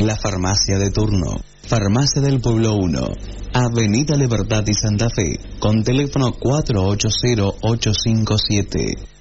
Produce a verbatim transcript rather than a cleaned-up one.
La farmacia de turno. Farmacia del Pueblo uno, Avenida Libertad y Santa Fe, con teléfono cuatro ocho cero, ocho cinco siete,